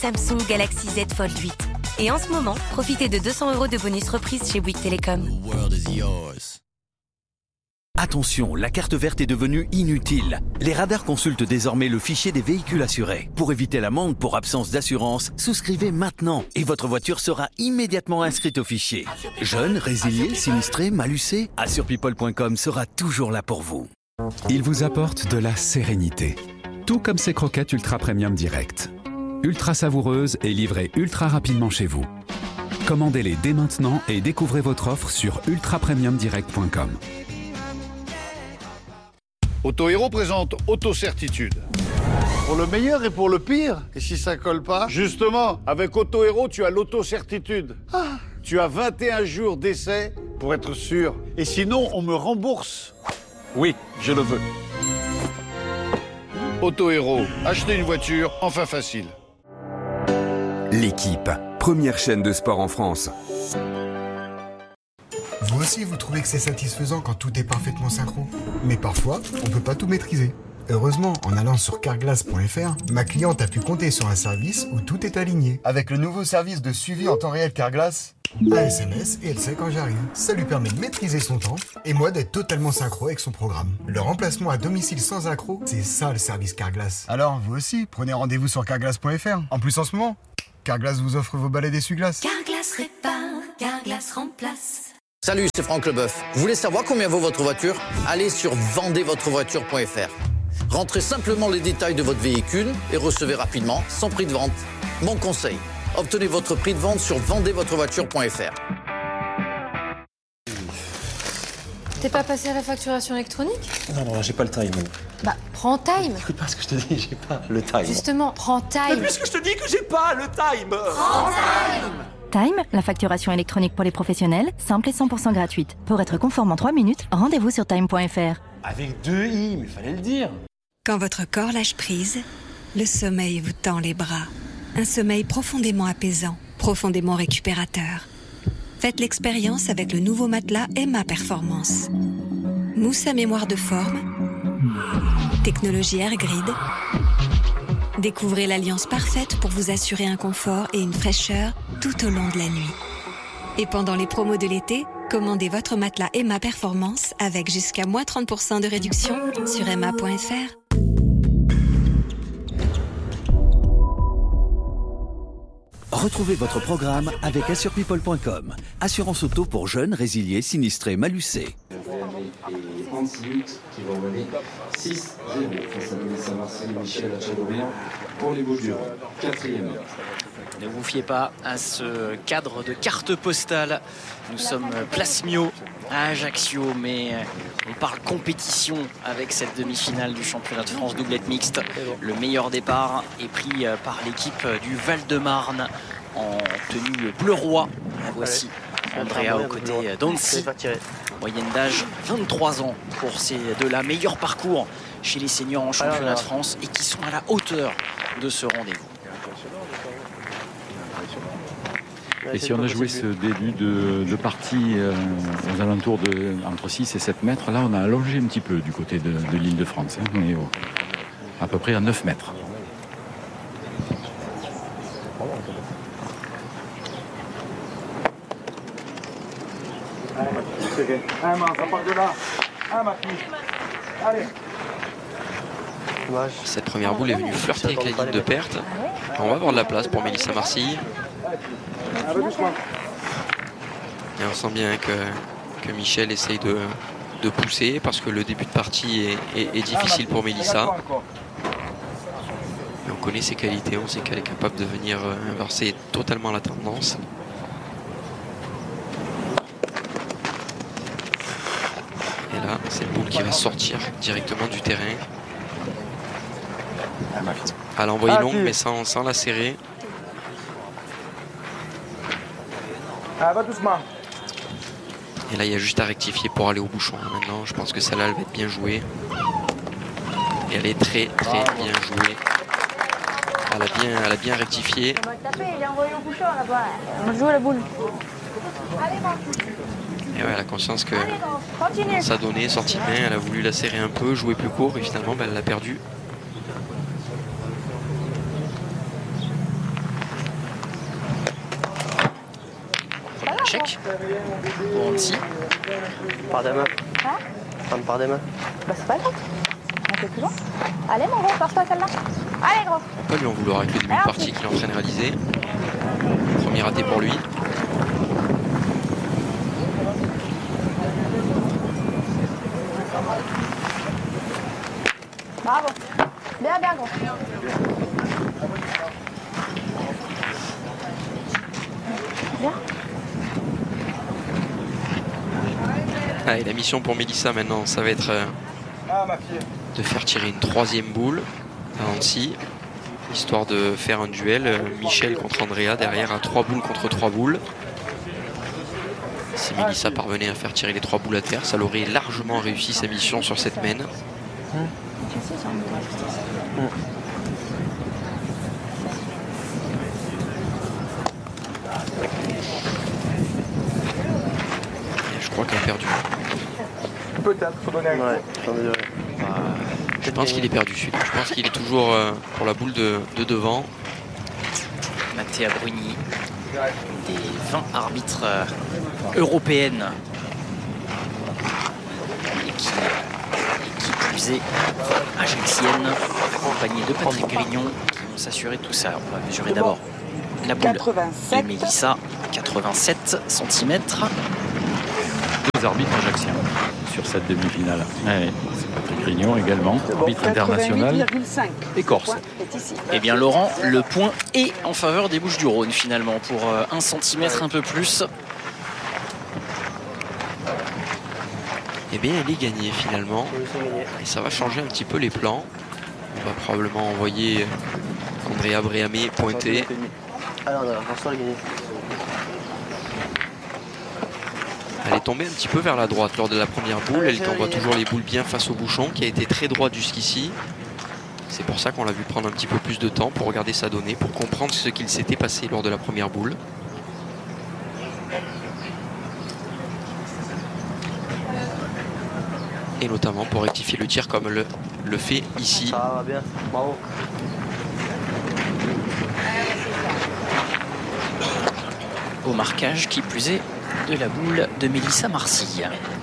Samsung Galaxy Z Fold 8. Et en ce moment, profitez de 200 € de bonus reprise chez Bouygues Télécom. Attention, la carte verte est devenue inutile. Les radars consultent désormais le fichier des véhicules assurés. Pour éviter l'amende pour absence d'assurance, souscrivez maintenant et votre voiture sera immédiatement inscrite au fichier. Jeune, résilié, sinistré, malucé, assurepeople.com sera toujours là pour vous. Il vous apporte de la sérénité. Tout comme ces croquettes Ultra Premium Direct. Ultra savoureuses et livrées ultra rapidement chez vous. Commandez-les dès maintenant et découvrez votre offre sur ultrapremiumdirect.com. Auto Héros présente Auto-Certitude. Pour le meilleur et pour le pire. Et si ça colle pas? Justement, avec Auto Héros, tu as l'auto-certitude. Tu as 21 jours d'essai pour être sûr. Et sinon, on me rembourse. Oui, je le veux. Auto Héros, acheter une voiture, enfin facile. L'équipe, première chaîne de sport en France. Vous aussi, vous trouvez que c'est satisfaisant quand tout est parfaitement synchro. Mais parfois, on peut pas tout maîtriser. Heureusement, en allant sur carglass.fr, ma cliente a pu compter sur un service où tout est aligné. Avec le nouveau service de suivi en temps réel Carglass, un SMS et elle sait quand j'arrive. Ça lui permet de maîtriser son temps et moi d'être totalement synchro avec son programme. Le remplacement à domicile sans accroc, c'est ça le service Carglass. Alors, vous aussi, prenez rendez-vous sur carglass.fr. En plus, en ce moment, Carglass vous offre vos balais d'essuie-glace. Carglass répare, Carglass remplace. Salut, c'est Franck Leboeuf. Vous voulez savoir combien vaut votre voiture? Allez sur vendezvotrevoiture.fr. Rentrez simplement les détails de votre véhicule et recevez rapidement son prix de vente. Mon conseil, obtenez votre prix de vente sur vendezvotrevoiture.fr. T'es pas passé à la facturation électronique? Non, j'ai pas le time. Bah, prends Time. Écoute pas ce que je te dis, j'ai pas le time. Justement, prends Time. Mais puisque je te dis que j'ai pas le time. Prends Time. Time, la facturation électronique pour les professionnels, simple et 100% gratuite. Pour être conforme en 3 minutes, rendez-vous sur time.fr. Avec 2 i, mais fallait le dire. Quand votre corps lâche prise, le sommeil vous tend les bras. Un sommeil profondément apaisant, profondément récupérateur. Faites l'expérience avec le nouveau matelas Emma Performance. Mousse à mémoire de forme, technologie AirGrid. Découvrez l'alliance parfaite pour vous assurer un confort et une fraîcheur tout au long de la nuit. Et pendant les promos de l'été, commandez votre matelas Emma Performance avec jusqu'à moins 30% de réduction sur emma.fr. Retrouvez votre programme avec assurepeople.com. Assurance auto pour jeunes, résiliés, sinistrés, malucés. Et 36 minutes qui vont mener 6-0 face à Mélissa Marseille, Michel Chadourian pour les Bouches-du-Rhône. 4e. Ne vous fiez pas à ce cadre de carte postale. Nous sommes place Mio à Ajaccio, mais on parle compétition avec cette demi-finale du championnat de France doublette mixte. Le meilleur départ est pris par l'équipe du Val-de-Marne en tenue bleu roi. La voici, Andrea aux côtés d'Annecy. Moyenne d'âge 23 ans pour ces deux-là. Meilleur parcours chez les seniors en championnat de France et qui sont à la hauteur de ce rendez-vous. Et si on a joué ce début de partie aux alentours de entre 6 et 7 mètres, là on a allongé un petit peu du côté de l'île de France. Hein, on est à peu près à 9 mètres. Ça part de là. Ma fille. Allez. Cette première boule est venue flirter avec la ligne de perte. On va avoir de la place pour Mélissa Marseille. Et on sent bien que Michel essaye de pousser parce que le début de partie est difficile pour Mélissa. Et on connaît ses qualités, on sait qu'elle est capable de venir inverser totalement la tendance. Et là, c'est une boule qui va sortir directement du terrain. Elle a envoyé longue mais sans la serrer. Va doucement. Et là, il y a juste à rectifier pour aller au bouchon. Maintenant, je pense que celle-là, elle va être bien jouée. Et elle est très bien jouée. Elle a bien rectifié. Il est envoyé au bouchon là-bas. On joue à la boule. Et ouais, elle a conscience que ça donnait, sortie de main. Elle a voulu la serrer un peu, jouer plus court. Et finalement, elle l'a perdue. échec pour Annecy. Par des mains. Hein? Prendre par des mains. Bah c'est pas grave. Un peu plus loin. Allez mon gros, passe-toi celle-là. Allez gros. On peut pas lui en vouloir avec le début de partie qu'il est en train de réaliser. Premier raté pour lui. Bravo. Bien, bien gros. Bien. Allez, la mission pour Mélissa maintenant, ça va être de faire tirer une 3e boule à Annecy, histoire de faire un duel Michel contre Andrea derrière à 3 boules contre 3 boules. Si Mélissa parvenait à faire tirer les 3 boules à terre, ça l'aurait largement réussi sa mission sur cette mène. Je crois qu'elle a perdu. Peut-être, faut donner un coup. Je pense qu'il est perdu celui-là. Je pense qu'il est toujours pour la boule de devant. Mathéa Bruni, des 20 arbitres européennes. Et qui plus est ajaxienne, accompagnée de Patrick Grignon, qui vont s'assurer de tout ça. On va mesurer d'abord la boule de Mélissa, 87 cm. 2 arbitres ajaxiens sur cette demi-finale. Ouais, c'est Patrick Grignon également, arbitre international et corse. Eh bien Laurent, le point est en faveur des Bouches-du-Rhône finalement pour 1 cm un peu plus. Eh bien elle est gagnée finalement. Et ça va changer un petit peu les plans. On va probablement envoyer Andrea Bréhamé pointer. Alors, François a gagné. Elle est tombée un petit peu vers la droite lors de la première boule. Elle envoie toujours les boules bien face au bouchon qui a été très droit jusqu'ici. C'est pour ça qu'on l'a vu prendre un petit peu plus de temps pour regarder sa donnée, pour comprendre ce qu'il s'était passé lors de la première boule. Et notamment pour rectifier le tir comme le fait ici. Ça va bien, bravo. Au marquage qui plus est de la boule de Mélissa Marcy.